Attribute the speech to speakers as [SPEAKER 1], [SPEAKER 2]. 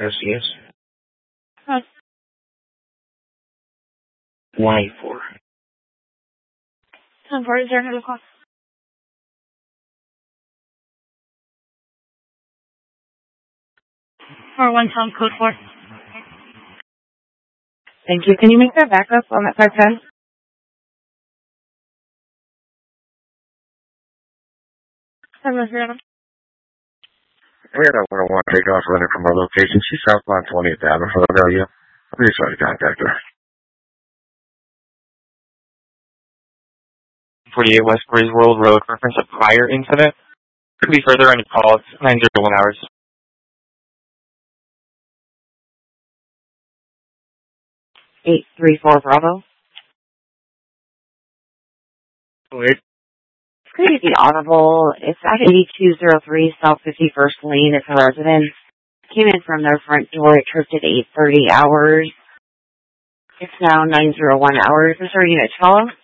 [SPEAKER 1] Yes.
[SPEAKER 2] Huh.
[SPEAKER 1] Y4.
[SPEAKER 2] 10-4, is there another call? Or 1 Tom code 4.
[SPEAKER 3] Thank you. Can you make that backup on that 510?
[SPEAKER 2] I'm listening.
[SPEAKER 1] We had a 101 takeoff running from our location. She's southbound 20th Avenue, Philadelphia. Please try to contact her.
[SPEAKER 4] 48 West Griswold Road, reference a prior incident. Could be further on your call. It's 901 hours.
[SPEAKER 3] 834 Bravo.
[SPEAKER 1] Wait.
[SPEAKER 3] It's going to be audible. It's at 8203 South 51st Lane. It's a residence. Came in from their front door. It tripped at 8:30 hours. It's now 901 hours. Is there a unit 12?